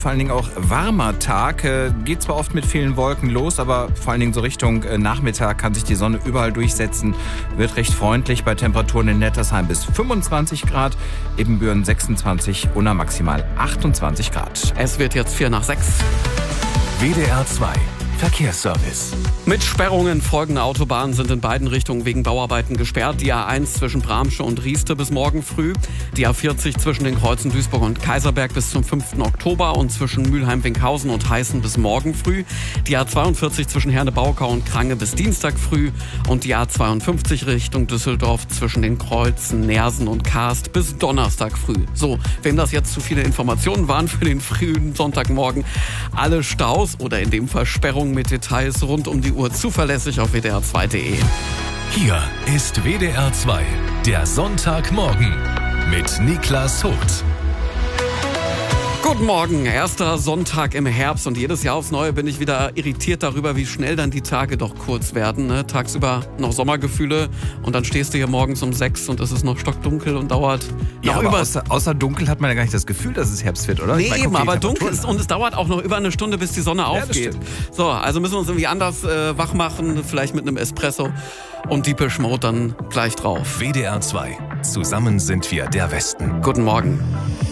Vor allen Dingen auch warmer Tag. Geht zwar oft mit vielen Wolken los, aber vor allen Dingen so Richtung Nachmittag kann sich die Sonne überall durchsetzen. Wird recht freundlich bei Temperaturen in Nettersheim bis 25 Grad, Ebenbüren 26, Unna maximal 28 Grad. Es wird jetzt 5:45. WDR 2 Verkehrsservice. Mit Sperrungen folgende Autobahnen sind in beiden Richtungen wegen Bauarbeiten gesperrt. Die A1 zwischen Bramsche und Rieste bis morgen früh. Die A40 zwischen den Kreuzen Duisburg und Kaiserberg bis zum 5. Oktober und zwischen Mülheim-Winkhausen und Heißen bis morgen früh. Die A42 zwischen Herne-Baukau und Krange bis Dienstag früh. Und die A52 Richtung Düsseldorf zwischen den Kreuzen Neersen und Kaast bis Donnerstag früh. So, wem das jetzt zu viele Informationen waren für den frühen Sonntagmorgen, alle Staus oder in dem Fall Sperrungen mit Details rund um die Uhr zuverlässig auf wdr2.de. Hier ist WDR 2, der Sonntagmorgen mit Niklas Huth. Guten Morgen, erster Sonntag im Herbst und jedes Jahr aufs Neue bin ich wieder irritiert darüber, wie schnell dann die Tage doch kurz werden. Ne? Tagsüber noch Sommergefühle und dann stehst du hier morgens um 6 und es ist noch stockdunkel und dauert Ja, noch aber außer dunkel hat man ja gar nicht das Gefühl, dass es Herbst wird, oder? Nee, Ich meine, eben, guck die aber dunkel ist Temperaturen und es dauert auch noch über eine Stunde, bis die Sonne aufgeht. stimmt. So, also müssen wir uns irgendwie anders wach machen, vielleicht mit einem Espresso und Deepish Mode dann gleich drauf. WDR 2, zusammen sind wir der Westen. Guten Morgen.